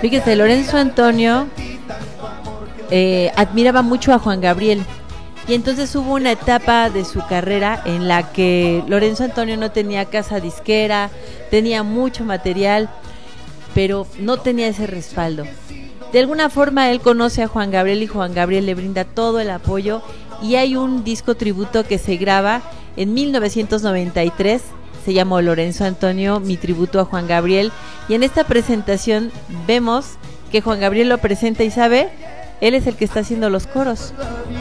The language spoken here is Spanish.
Fíjese, Lorenzo Antonio admiraba mucho a Juan Gabriel. Y entonces hubo una etapa de su carrera en la que Lorenzo Antonio no tenía casa disquera, tenía mucho material, pero no tenía ese respaldo. De alguna forma él conoce a Juan Gabriel y Juan Gabriel le brinda todo el apoyo, y hay un disco tributo que se graba en 1993, se llamó Lorenzo Antonio, mi tributo a Juan Gabriel, y en esta presentación vemos que Juan Gabriel lo presenta y sabe, él es el que está haciendo los coros.